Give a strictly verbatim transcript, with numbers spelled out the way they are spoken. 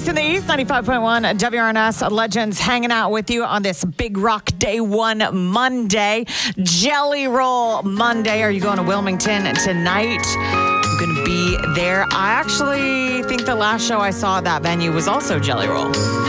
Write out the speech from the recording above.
in the East, ninety-five point one W R N S Legends hanging out with you on this Big Rock Day One Monday. Jelly Roll Monday. Are you going to Wilmington tonight? I'm going to be there. I actually think the last show I saw at that venue was also Jelly Roll.